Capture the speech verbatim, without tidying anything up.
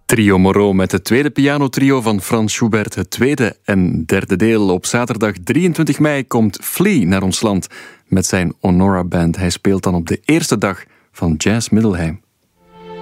Trio Moreau met het tweede pianotrio van Franz Schubert. Het tweede en derde deel. Op zaterdag drieëntwintig mei komt Flea naar ons land met zijn Honora Band. Hij speelt dan op de eerste dag van Jazz Middelheim.